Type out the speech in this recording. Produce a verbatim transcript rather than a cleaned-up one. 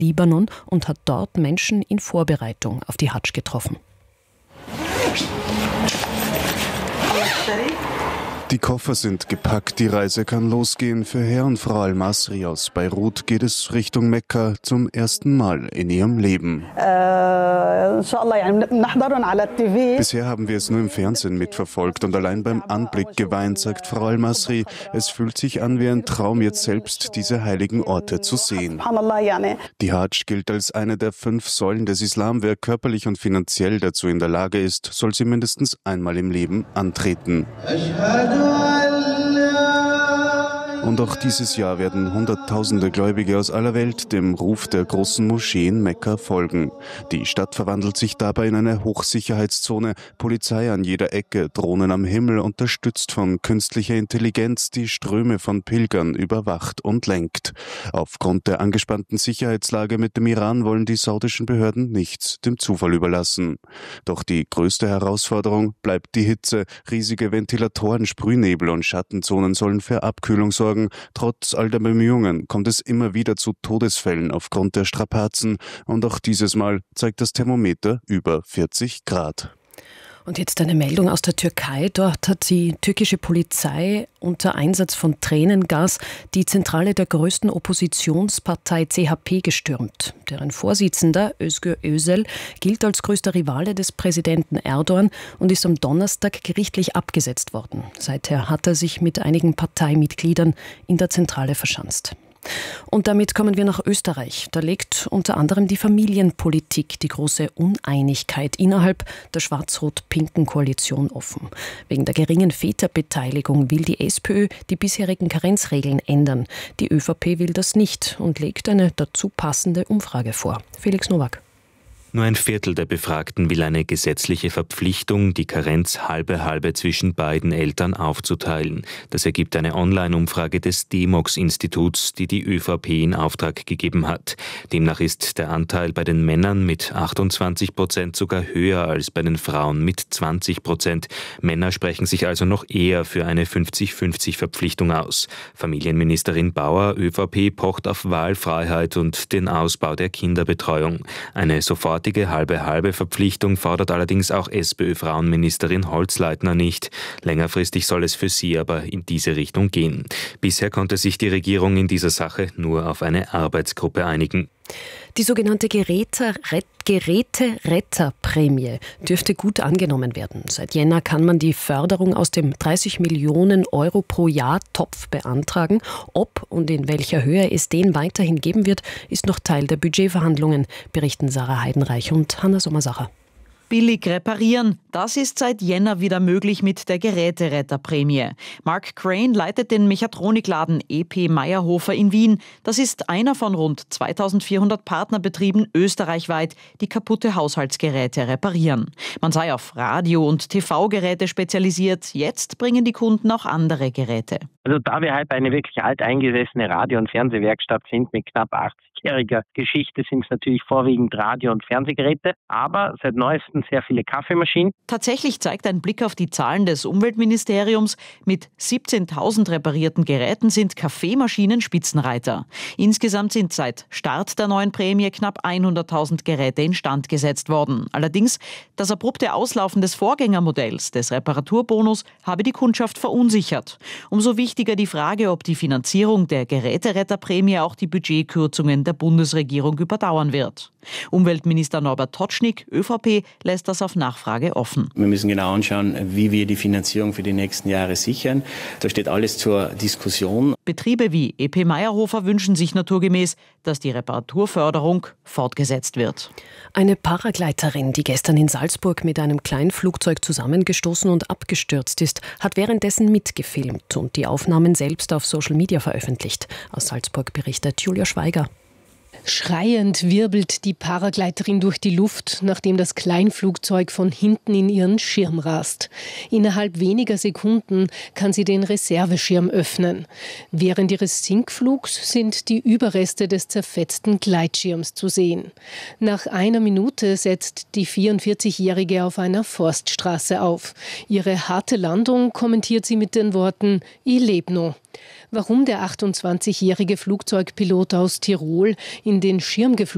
Libanon und hat dort Menschen in Vorbereitung auf die Hadsch getroffen. Die Koffer sind gepackt, die Reise kann losgehen. Für Herr und Frau Al-Masri aus Beirut geht es Richtung Mekka zum ersten Mal in ihrem Leben. Bisher haben wir es nur im Fernsehen mitverfolgt und allein beim Anblick geweint, sagt Frau Al-Masri. Es fühlt sich an wie ein Traum, jetzt selbst diese heiligen Orte zu sehen. Die Hadsch gilt als eine der fünf Säulen des Islam. Wer körperlich und finanziell dazu in der Lage ist, soll sie mindestens einmal im Leben antreten. Und auch dieses Jahr werden Hunderttausende Gläubige aus aller Welt dem Ruf der großen Moschee in Mekka folgen. Die Stadt verwandelt sich dabei in eine Hochsicherheitszone, Polizei an jeder Ecke, Drohnen am Himmel, unterstützt von künstlicher Intelligenz, die Ströme von Pilgern überwacht und lenkt. Aufgrund der angespannten Sicherheitslage mit dem Iran wollen die saudischen Behörden nichts dem Zufall überlassen. Doch die größte Herausforderung bleibt die Hitze. Riesige Ventilatoren, Sprühnebel und Schattenzonen sollen für Abkühlung sorgen. Trotz all der Bemühungen kommt es immer wieder zu Todesfällen aufgrund der Strapazen. Und auch dieses Mal zeigt das Thermometer über vierzig Grad. Und jetzt eine Meldung aus der Türkei. Dort hat die türkische Polizei unter Einsatz von Tränengas die Zentrale der größten Oppositionspartei C H P gestürmt. Deren Vorsitzender, Özgür Özel, gilt als größter Rivale des Präsidenten Erdogan und ist am Donnerstag gerichtlich abgesetzt worden. Seither hat er sich mit einigen Parteimitgliedern in der Zentrale verschanzt. Und damit kommen wir nach Österreich. Da legt unter anderem die Familienpolitik die große Uneinigkeit innerhalb der schwarz-rot-pinken Koalition offen. Wegen der geringen Väterbeteiligung will die SPÖ die bisherigen Karenzregeln ändern. Die ÖVP will das nicht und legt eine dazu passende Umfrage vor. Felix Nowak. Nur ein Viertel der Befragten will eine gesetzliche Verpflichtung, die Karenz halbe-halbe zwischen beiden Eltern aufzuteilen. Das ergibt eine Online-Umfrage des D-MOX-Instituts, die die ÖVP in Auftrag gegeben hat. Demnach ist der Anteil bei den Männern mit achtundzwanzig Prozent sogar höher als bei den Frauen mit zwanzig Prozent. Männer sprechen sich also noch eher für eine fünfzig fünfzig Verpflichtung aus. Familienministerin Bauer, ÖVP, pocht auf Wahlfreiheit und den Ausbau der Kinderbetreuung. Eine sofort Halbe-Halbe-Verpflichtung fordert allerdings auch SPÖ-Frauenministerin Holzleitner nicht. Längerfristig soll es für sie aber in diese Richtung gehen. Bisher konnte sich die Regierung in dieser Sache nur auf eine Arbeitsgruppe einigen. Die sogenannte Geräte, Geräteretterprämie dürfte gut angenommen werden. Seit Jänner kann man die Förderung aus dem dreißig Millionen Euro pro Jahr Topf beantragen. Ob und in welcher Höhe es den weiterhin geben wird, ist noch Teil der Budgetverhandlungen, berichten Sarah Heidenreich und Hanna Sommersacher. Billig reparieren, das ist seit Jänner wieder möglich mit der Geräteretterprämie. Mark Crane leitet den Mechatronikladen E P Meyerhofer in Wien. Das ist einer von rund zweitausendvierhundert Partnerbetrieben österreichweit, die kaputte Haushaltsgeräte reparieren. Man sei auf Radio- und T V-Geräte spezialisiert. Jetzt bringen die Kunden auch andere Geräte. Also da wir halt eine wirklich alteingesessene Radio- und Fernsehwerkstatt sind mit knapp achtzigjähriger Geschichte, sind es natürlich vorwiegend Radio- und Fernsehgeräte, aber seit neuestem sehr viele Kaffeemaschinen. Tatsächlich zeigt ein Blick auf die Zahlen des Umweltministeriums, mit siebzehntausend reparierten Geräten sind Kaffeemaschinen Spitzenreiter. Insgesamt sind seit Start der neuen Prämie knapp hunderttausend Geräte instand gesetzt worden. Allerdings, das abrupte Auslaufen des Vorgängermodells des Reparaturbonus habe die Kundschaft verunsichert. Umso wichtiger die Frage, ob die Finanzierung der Geräteretterprämie auch die Budgetkürzungen der Bundesregierung überdauern wird. Umweltminister Norbert Totschnig, ÖVP, lässt das auf Nachfrage offen. Wir müssen genau anschauen, wie wir die Finanzierung für die nächsten Jahre sichern. Da steht alles zur Diskussion. Betriebe wie E P Meyerhofer wünschen sich naturgemäß, dass die Reparaturförderung fortgesetzt wird. Eine Paragleiterin, die gestern in Salzburg mit einem Kleinflugzeug zusammengestoßen und abgestürzt ist, hat währenddessen mitgefilmt und die Aufnahmen selbst auf Social Media veröffentlicht. Aus Salzburg berichtet Julia Schweiger. Schreiend wirbelt die Paragleiterin durch die Luft, nachdem das Kleinflugzeug von hinten in ihren Schirm rast. Innerhalb weniger Sekunden kann sie den Reserveschirm öffnen. Während ihres Sinkflugs sind die Überreste des zerfetzten Gleitschirms zu sehen. Nach einer Minute setzt die vierundvierzigjährige auf einer Forststraße auf. Ihre harte Landung kommentiert sie mit den Worten „I leb no". Warum der achtundzwanzigjährige Flugzeugpilot aus Tirol in den Schirm geflogen